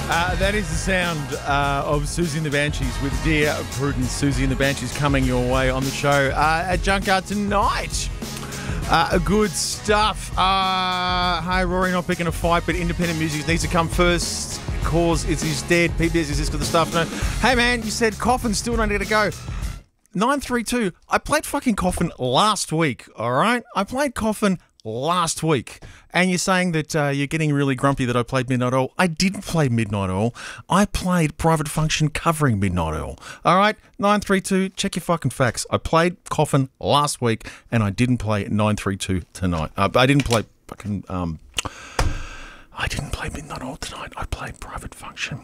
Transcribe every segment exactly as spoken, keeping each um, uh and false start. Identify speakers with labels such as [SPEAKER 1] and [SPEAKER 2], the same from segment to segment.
[SPEAKER 1] Uh, that is the sound uh, of Susie and the Banshees with Dear Prudence. Susie and the Banshees coming your way on the show uh, at Junkyard tonight. Uh, good stuff. Uh, hey, Rory not picking a fight, but independent music needs to come first. Cause it's his dead. P B S is this good stuff. No. Hey, man, you said Coffin still don't need to go. nine three two. I played fucking Coffin last week, all right? I played Coffin last week. And you're saying that uh, you're getting really grumpy that I played Midnight Oil. I didn't play Midnight Oil. I played Private Function covering Midnight Oil. All right, nine three two, check your fucking facts. I played Coffin last week and I didn't play nine three two tonight. Uh, I didn't play fucking... Um, I didn't play Midnight Oil tonight. I played Private Function.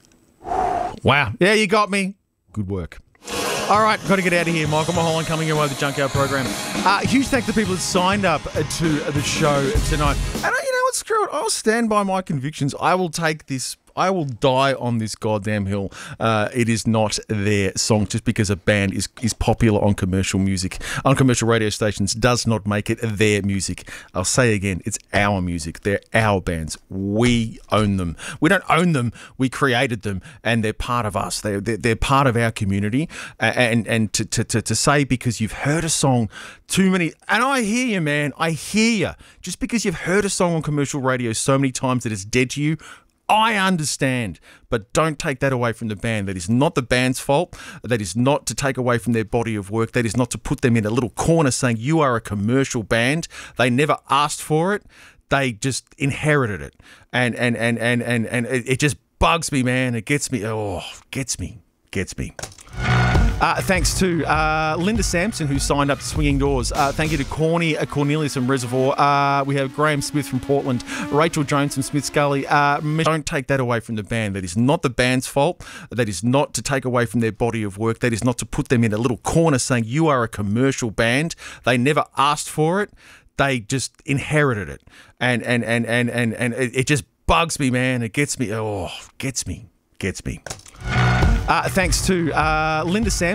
[SPEAKER 1] Wow. Yeah, you got me. Good work. All right, got to get out of here. Michael Mulholland coming your way with the Junkyard program. Uh, huge thanks to people that signed up to the show tonight. And uh, you know what, screw it. I'll stand by my convictions. I will take this. I will die on this goddamn hill. Uh, it is not their song. Just because a band is, is popular on commercial music, on commercial radio stations, does not make it their music. I'll say again, it's our music. They're our bands. We own them. We don't own them. We created them, and they're part of us. They're, they're, they're part of our community. And, and to, to, to, to say because you've heard a song too many... And I hear you, man. I hear you. Just because you've heard a song on commercial radio so many times that it's dead to you, I understand, but don't take that away from the band. That is not the band's fault. That is not to take away from their body of work. That is not to put them in a little corner saying you are a commercial band. They never asked for it. They just inherited it. And and and and and, and it, it just bugs me, man. It gets me. Oh, gets me. Gets me. Uh, thanks to uh, Linda Sampson, who signed up to Swinging Doors. Uh, thank you to Corny, uh, Cornelius and Reservoir. Uh, we have Graham Smith from Portland, Rachel Jones from Smith Scully. Uh, don't take that away from the band. That is not the band's fault. That is not to take away from their body of work. That is not to put them in a little corner saying you are a commercial band. They never asked for it. They just inherited it. And and and and and, and it, it just bugs me, man. It gets me. Oh, gets me. Gets me. Uh, thanks to uh, Linda Sampson.